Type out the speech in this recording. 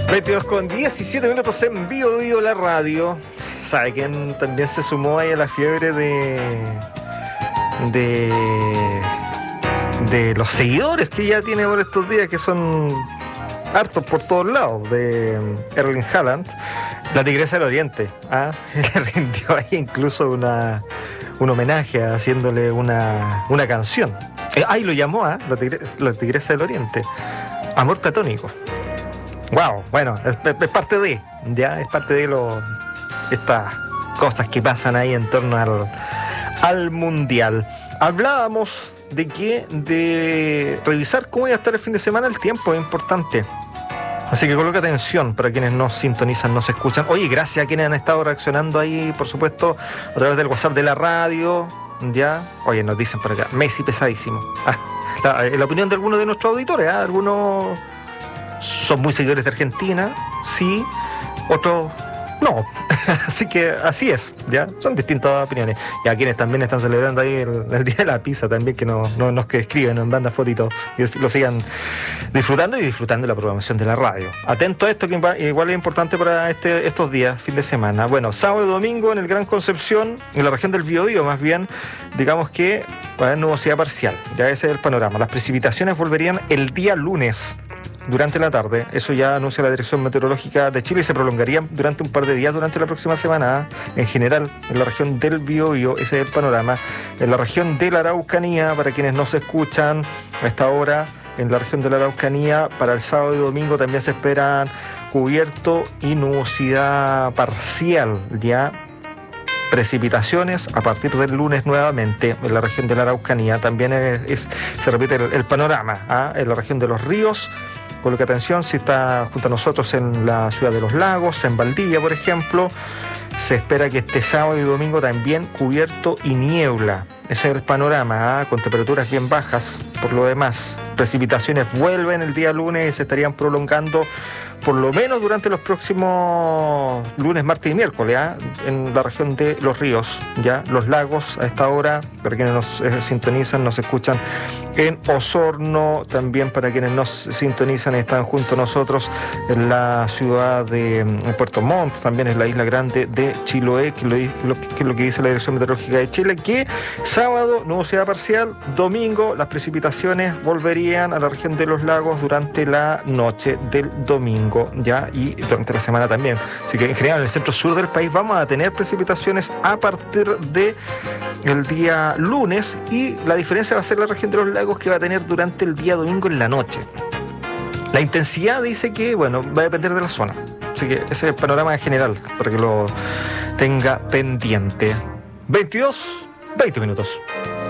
22:17 en Vivo la radio. ¿Sabe quién también se sumó ahí a la fiebre de los seguidores que ya tiene por estos días, que son hartos por todos lados, de Erling Haaland, la Tigresa del Oriente? Le rindió ahí incluso un homenaje, haciéndole una canción. Ahí lo llamó, la Tigresa del Oriente. Amor platónico. Wow, bueno, es parte de, es parte de estas cosas que pasan ahí en torno al Mundial. Hablábamos de revisar cómo iba a estar el fin de semana. El tiempo es importante, así que coloca atención para quienes nos sintonizan, nos escuchan. Oye, gracias a quienes han estado reaccionando ahí, por supuesto, a través del WhatsApp de la radio. Oye, nos dicen por acá, Messi pesadísimo. La opinión de algunos de nuestros auditores, algunos son muy seguidores de Argentina, sí, otros no. Así que así es, son distintas opiniones. Y a quienes también están celebrando ahí el Día de la Pizza también, que nos que escriben, nos mandan fotitos y lo sigan disfrutando de la programación de la radio. Atento a esto, que igual es importante para estos días, fin de semana. Bueno, sábado y domingo en el Gran Concepción, en la región del Biobío más bien, digamos que va a haber nubosidad parcial. Ese es el panorama. Las precipitaciones volverían el día lunes durante la tarde. Eso ya anuncia la Dirección Meteorológica de Chile, y se prolongarían durante un par de días durante la próxima semana. En general, en la región del Biobío, ese es el panorama. En la región de la Araucanía, para quienes no se escuchan a esta hora, en la región de la Araucanía, para el sábado y domingo también se esperan cubierto y nubosidad parcial, precipitaciones a partir del lunes nuevamente en la región de la Araucanía. También se repite el panorama en la región de los ríos. Coloque atención si está junto a nosotros en la ciudad de Los Lagos, en Valdivia, por ejemplo. Se espera que este sábado y domingo también cubierto y niebla. Ese es el panorama, con temperaturas bien bajas. Por lo demás, precipitaciones vuelven el día lunes y se estarían prolongando por lo menos durante los próximos lunes, martes y miércoles, en la región de los ríos, Los Lagos a esta hora, para quienes nos sintonizan, nos escuchan en Osorno, también para quienes nos sintonizan, están junto a nosotros en la ciudad de Puerto Montt, también en la isla grande de Chiloé, que es lo que dice la Dirección Meteorológica de Chile, que sábado nubosidad parcial, domingo las precipitaciones volverían a la región de los lagos durante la noche del domingo, y durante la semana también. Así que en general en el centro sur del país vamos a tener precipitaciones a partir de el día lunes, y la diferencia va a ser la región de los lagos, que va a tener durante el día domingo en la noche. La intensidad dice que, va a depender de la zona. Así que ese es el panorama en general, para que lo tenga pendiente. 22:20